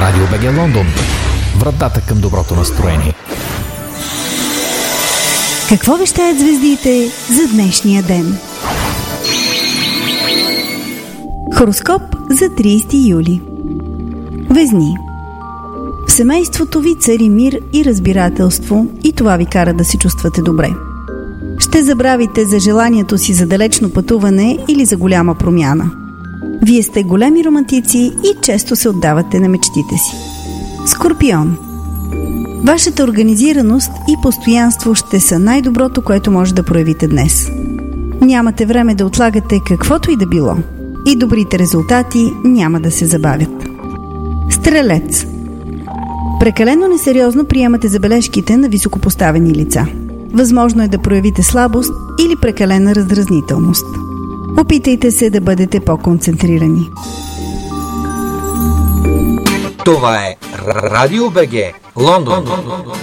Радио БГ Лондон. Вратата към доброто настроение. Какво вещаят звездите за днешния ден? Хороскоп за 30 юли. Везни. В семейството ви цари мир и разбирателство и това ви кара да се чувствате добре. Ще забравите за желанието си за далечно пътуване или за голяма промяна. Вие сте големи романтици и често се отдавате на мечтите си. Скорпион. Вашата организираност и постоянство ще са най-доброто, което може да проявите днес. Нямате време да отлагате каквото и да било. И добрите резултати няма да се забавят. Стрелец. Прекалено несериозно приемате забележките на високопоставени лица. Възможно е да проявите слабост или прекалена раздразнителност. Опитайте се да бъдете по-концентрирани. Това е Радио БГ Лондон.